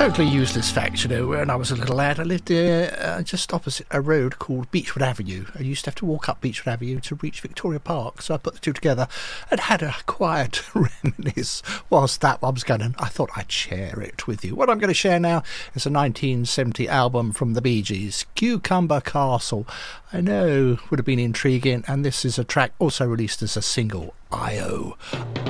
totally useless fact, you know, when I was a little lad, I lived just opposite a road called Beechwood Avenue. I used to have to walk up Beechwood Avenue to reach Victoria Park, so I put the two together and had a quiet reminisce whilst that one was going, and I thought I'd share it with you. What I'm going to share now is a 1970 album from the Bee Gees, Cucumber Castle. I know would have been intriguing, and this is a track also released as a single, I.O.